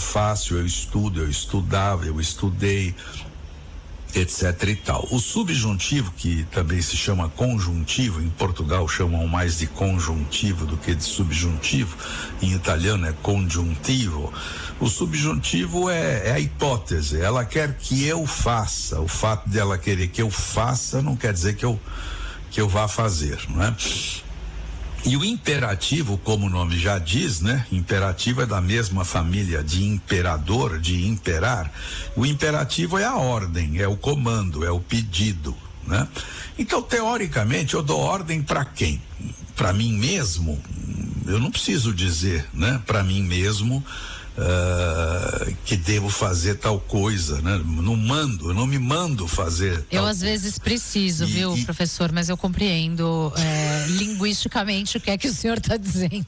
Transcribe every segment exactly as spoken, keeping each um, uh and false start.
faço, eu estudo, eu estudava, eu estudei, etc e tal. O subjuntivo, que também se chama conjuntivo, em Portugal chamam mais de conjuntivo do que de subjuntivo, em italiano é congiuntivo. O subjuntivo é, é a hipótese, ela quer que eu faça. O fato dela querer que eu faça não quer dizer que eu, que eu vá fazer, não é? E o imperativo, como o nome já diz, né? Imperativo é da mesma família de imperador, de imperar. O imperativo é a ordem, é o comando, é o pedido, né? Então, teoricamente, eu dou ordem para quem? Para mim mesmo? Eu não preciso dizer, né? Para mim mesmo uh, que devo fazer tal coisa, né? Não mando, eu não me mando fazer. Eu às vezes preciso, e, viu, e... professor, mas eu compreendo é, linguisticamente o que é que o senhor está dizendo.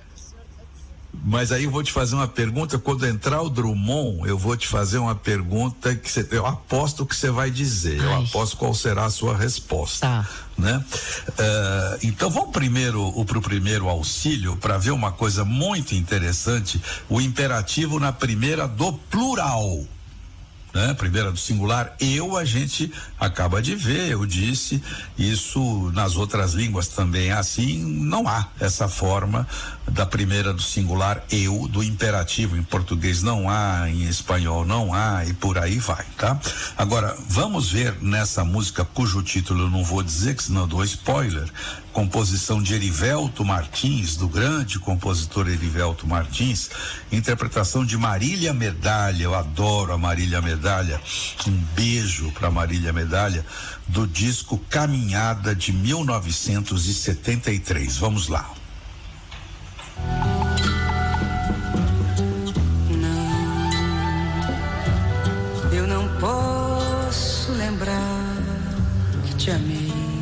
Mas aí eu vou te fazer uma pergunta, quando entrar o Drummond, eu vou te fazer uma pergunta que cê, eu aposto que você vai dizer, Ai. eu aposto qual será a sua resposta, tá. né? Uh, então vamos primeiro para o primeiro auxílio para ver uma coisa muito interessante, o imperativo na primeira do plural. Né? Primeira do singular, eu, a gente acaba de ver, eu disse, isso nas outras línguas também é assim, não há essa forma da primeira do singular, eu, do imperativo, em português não há, em espanhol não há, e por aí vai, tá? Agora, vamos ver nessa música, cujo título eu não vou dizer, que senão eu dou spoiler, composição de Erivelto Martins, do grande compositor Erivelto Martins, interpretação de Marília Medalha, eu adoro a Marília Medalha, um beijo para Marília Medalha, do disco Caminhada de mil novecentos e setenta e três. Vamos lá. Não, eu não posso lembrar que te amei.